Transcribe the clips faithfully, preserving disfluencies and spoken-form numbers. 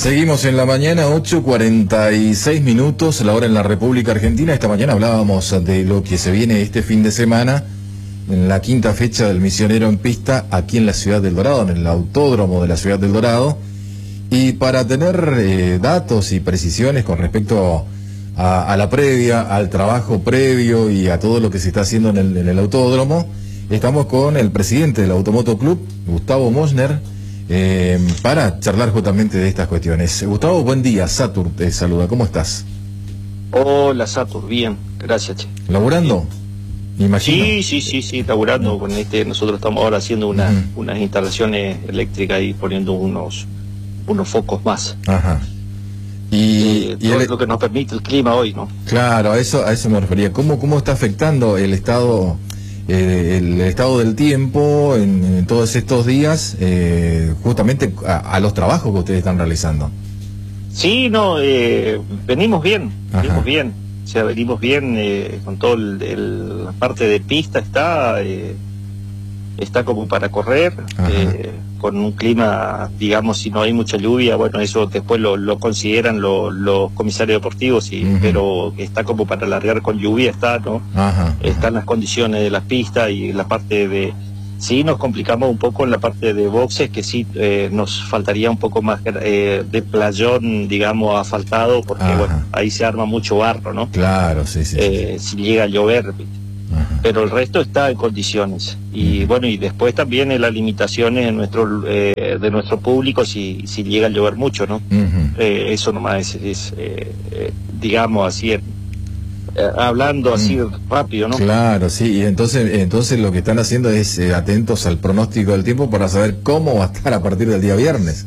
Seguimos en la mañana, ocho cuarenta y seis minutos, la hora en la República Argentina. Esta mañana hablábamos de lo que se viene este fin de semana, en la quinta fecha del Misionero en Pista, aquí en la Ciudad del Dorado, en el Autódromo de la Ciudad del Dorado. Y para tener eh, datos y precisiones con respecto a, a la previa, al trabajo previo y a todo lo que se está haciendo en el, en el autódromo, estamos con el presidente del Automoto Club, Gustavo Mosner, Eh, para charlar justamente de estas cuestiones. Gustavo, buen día. Satur te saluda. ¿Cómo estás? Hola, Satur. Bien, gracias, che. ¿Laburando? Me imagino. Sí, sí, sí, sí, laburando uh-huh. con este. Nosotros estamos ahora haciendo una, uh-huh. unas instalaciones eléctricas y poniendo unos unos focos más. Ajá. Y, eh, y todo el... lo que nos permite el clima hoy, ¿no? Claro, a eso a eso me refería. ¿Cómo cómo está afectando el estado Eh, el estado del tiempo en, en todos estos días, eh, justamente a, a los trabajos que ustedes están realizando? Sí, no, eh, venimos bien, Ajá. venimos bien, o sea, venimos bien eh, con todo el, el, la parte de pista está, eh, está como para correr, eh, con un clima, digamos, si no hay mucha lluvia, bueno, eso después lo, lo consideran lo, los comisarios deportivos, y, uh-huh. pero está como para alargar con lluvia, está, ¿no? Ajá, Están ajá. las condiciones de las pistas y la parte de... Sí, nos complicamos un poco en la parte de boxes, que sí eh, nos faltaría un poco más eh, de playón, digamos, asfaltado, porque, Ajá. bueno, ahí se arma mucho barro, ¿no? Claro, sí, sí. Eh, sí. Si llega a llover, Ajá. pero el resto está en condiciones. Y bueno, y después también en las limitaciones de nuestro eh, de nuestro público si si llega a llover mucho, ¿no? Uh-huh. Eh, eso nomás es, es eh, eh, digamos así, eh, hablando así uh-huh. rápido, ¿no? Claro, sí, y entonces entonces lo que están haciendo es eh, atentos al pronóstico del tiempo para saber cómo va a estar a partir del día viernes.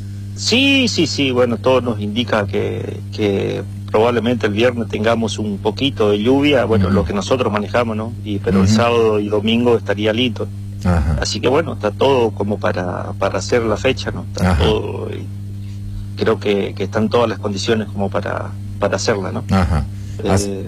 Sí, sí, sí, bueno, todo nos indica que, que probablemente el viernes tengamos un poquito de lluvia, bueno, uh-huh. lo que nosotros manejamos, ¿no? Y pero uh-huh. el sábado y domingo estaría lindo. Ajá. Así que bueno, está todo como para para hacer la fecha, ¿no? Está Ajá. todo, y creo que, que están todas las condiciones como para para hacerla, ¿no? Ajá. Eh,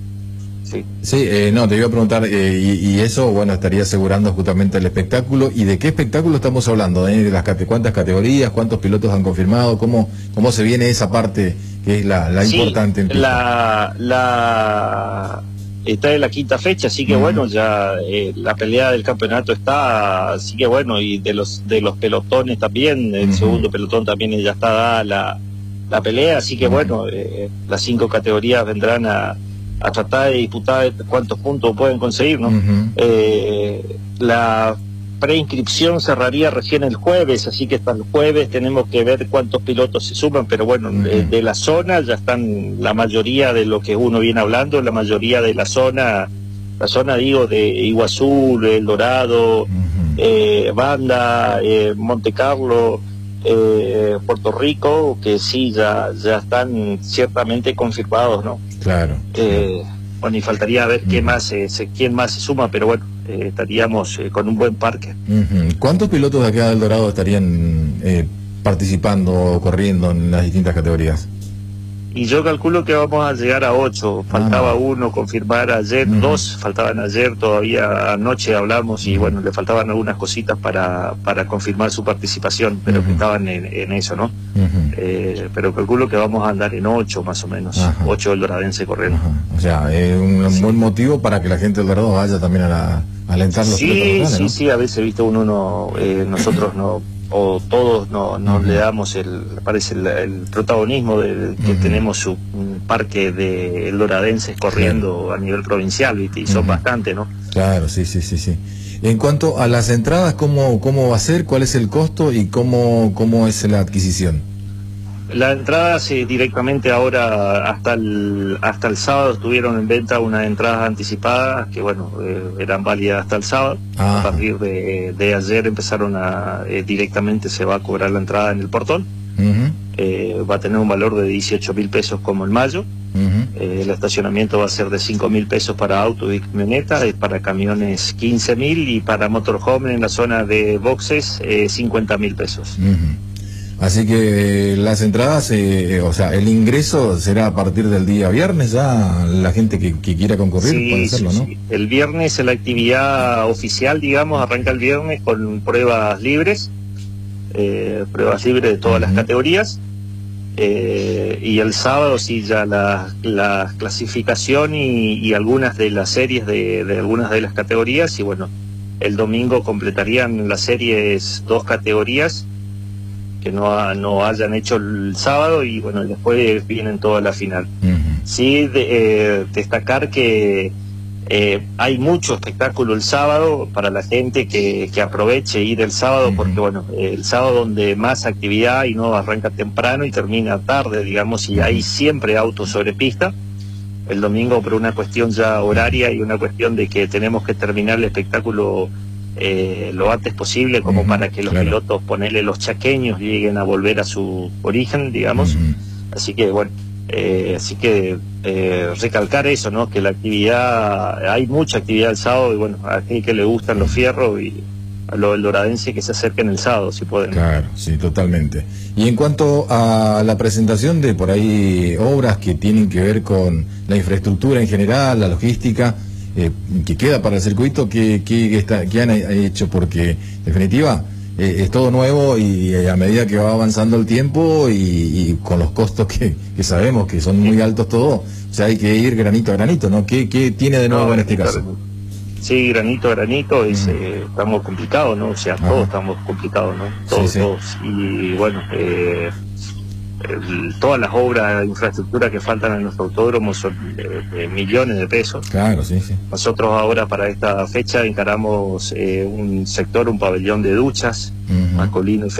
sí. Sí, eh, no, te iba a preguntar, eh, y, y eso, bueno, estaría asegurando justamente el espectáculo. ¿Y de qué espectáculo estamos hablando? ¿De las cate cuántas categorías? ¿Cuántos pilotos han confirmado? ¿Cómo cómo se viene esa parte que es la, la sí, importante en pista? La, la está en la quinta fecha, así que uh-huh. bueno, ya eh, la pelea del campeonato está, así que bueno, y de los de los pelotones también, el uh-huh. segundo pelotón también ya está dada la, la pelea, así que uh-huh. bueno, eh, las cinco categorías vendrán a, a tratar de disputar cuántos puntos pueden conseguir, ¿no? Uh-huh. Eh, la preinscripción cerraría recién el jueves, así que hasta el jueves tenemos que ver cuántos pilotos se suman, pero bueno, uh-huh. de, de la zona ya están la mayoría de lo que uno viene hablando, la mayoría de la zona, la zona digo de Iguazú, El Dorado, uh-huh. eh, Banda, eh, Monte Carlo, eh, Puerto Rico, que sí, ya, ya están ciertamente confirmados, ¿no? Claro. Eh, bueno, y faltaría ver uh-huh. qué más, eh, se, quién más se suma, pero bueno, Eh, estaríamos eh, con un buen parque. Uh-huh. ¿Cuántos pilotos de acá del Dorado estarían eh, participando o corriendo en las distintas categorías? Y yo calculo que vamos a llegar a ocho. Faltaba ah, no. uno confirmar ayer, uh-huh. dos faltaban ayer, todavía anoche hablamos y uh-huh. bueno, le faltaban algunas cositas para para confirmar su participación, pero uh-huh. que estaban en, en eso, ¿no? Uh-huh. Eh, pero calculo que vamos a andar en ocho más o menos, uh-huh. ocho del doradense corriendo. Uh-huh. O sea, es eh, un sí. buen motivo para que la gente del Dorado vaya también a la alentar los sí, pilotos, sí, ¿no? sí, a veces, viste, uno no, eh, nosotros no, o todos no, no uh-huh. le damos el, parece el, el protagonismo de que uh-huh. tenemos un parque de doradenses corriendo claro. a nivel provincial, viste, y son uh-huh. bastante, ¿no? Claro, sí, sí, sí, sí. En cuanto a las entradas, ¿cómo, cómo va a ser? ¿Cuál es el costo y cómo, cómo es la adquisición? La entrada sí, directamente ahora hasta el hasta el sábado estuvieron en venta unas entradas anticipadas que bueno eh, eran válidas hasta el sábado. Ajá. A partir de, de ayer empezaron a eh, directamente se va a cobrar la entrada en el portón. Uh-huh. eh, va a tener un valor de dieciocho mil pesos como en mayo. Uh-huh. eh, el estacionamiento va a ser de cinco mil pesos para auto y camioneta, eh, para camiones quince mil y para motorhome en la zona de boxes eh, cincuenta mil pesos. Uh-huh. Así que eh, las entradas, eh, o sea, el ingreso será a partir del día viernes, ya la gente que, que quiera concurrir sí, puede hacerlo, sí, ¿no? Sí. El viernes la actividad oficial, digamos, arranca el viernes con pruebas libres, eh, pruebas libres de todas uh-huh. las categorías, Eh, y el sábado sí ya la, la clasificación y, y algunas de las series de, de algunas de las categorías, y bueno, el domingo completarían las series dos categorías que no, ha, no hayan hecho el sábado, y bueno, después vienen toda la final. Uh-huh. Sí, de, eh, destacar que eh, hay mucho espectáculo el sábado para la gente que, que aproveche ir el sábado, uh-huh. porque bueno, el sábado donde más actividad, y no arranca temprano y termina tarde, digamos, y hay siempre autos sobre pista. El domingo por una cuestión ya horaria y una cuestión de que tenemos que terminar el espectáculo eh, lo antes posible, como uh-huh, para que los claro. pilotos, ponerle los chaqueños, lleguen a volver a su origen, digamos. Uh-huh. Así que bueno, eh, así que eh, recalcar eso, ¿no? Que la actividad, hay mucha actividad el sábado, y bueno, a aquel que le gustan los fierros y a los doradenses que se acerquen el sábado, si pueden. Claro, sí, totalmente. Y en cuanto a la presentación de por ahí obras que tienen que ver con la infraestructura en general, la logística, eh, que queda para el circuito, ¿qué, qué, está, qué han hecho? Porque, en definitiva, eh, es todo nuevo, y a medida que va avanzando el tiempo y, y con los costos que, que sabemos que son muy altos todo, o sea, hay que ir granito a granito, ¿no? ¿Qué, qué tiene de nuevo no, en este caso? Sí, granito a granito, es, eh, estamos complicados, ¿no? O sea, Ajá. todos estamos complicados, ¿no? Todos, sí, sí. todos. Y bueno, eh, el, todas las obras de infraestructura que faltan en nuestro autódromo son de, de millones de pesos. Claro, sí, sí. Nosotros ahora para esta fecha encaramos eh, un sector, un pabellón de duchas, uh-huh. masculino y